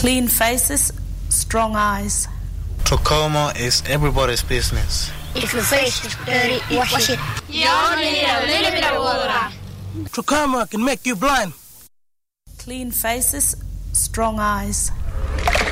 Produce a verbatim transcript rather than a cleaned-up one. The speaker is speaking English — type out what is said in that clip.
Clean faces, strong eyes. Trachoma is everybody's business. If your face is dirty, wash it. You only need a little bit of water. Trachoma can make you blind. Clean faces, strong eyes.